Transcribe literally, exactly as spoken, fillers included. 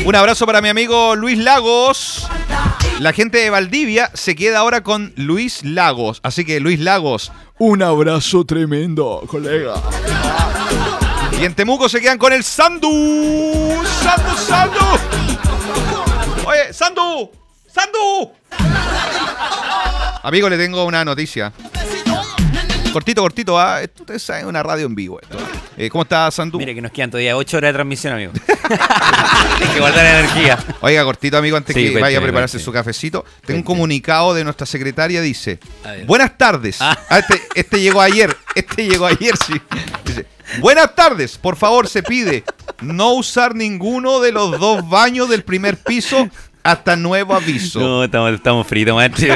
Un abrazo para mi amigo Luis Lagos. La gente de Valdivia se queda ahora con Luis Lagos. Así que, Luis Lagos, un abrazo tremendo, colega. Y en Temuco se quedan con el Sandu. ¡Sandu, Sandu! Oye, Sandu, Sandu. Amigo, le tengo una noticia. Cortito, cortito, ¿ah? Esto ustedes saben, una radio en vivo. Esto. Eh, ¿Cómo está, Sandu? Mire que nos quedan todavía ocho horas de transmisión, amigo. Hay que guardar energía. Oiga, cortito, amigo, antes Sí, que cuente, vaya a prepararse cuente. su cafecito. Tengo Cuente. un comunicado de nuestra secretaria, dice: A ver. buenas tardes. Ah. Ah, este, este llegó ayer, este llegó ayer, sí. Dice: buenas tardes, por favor, se pide no usar ninguno de los dos baños del primer piso hasta nuevo aviso. No, estamos, estamos fritos, maestro.